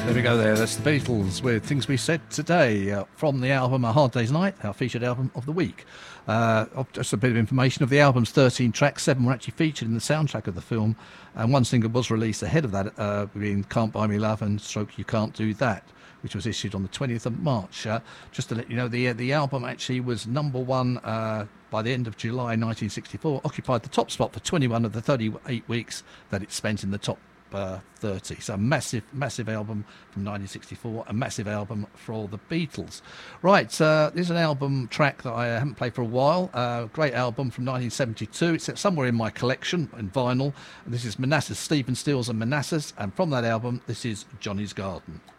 There we go there. That's the Beatles with Things We Said Today from the album A Hard Day's Night, our featured album of the week. Just a bit of information of the album's 13 tracks. 7 were actually featured in the soundtrack of the film, and 1 single was released ahead of that, being Can't Buy Me Love and Stroke You Can't Do That, which was issued on the 20th of March. Just to let you know, the album actually was #1 by the end of July 1964, occupied the top spot for 21 of the 38 weeks that it spent in the top 30. So a massive album from 1964, a massive album for the Beatles. Right, this is an album track that I haven't played for a while. Great album from 1972. It's somewhere in my collection in vinyl. This is Manassas, Stephen Stills and Manassas, and from that album, this is Johnny's Garden.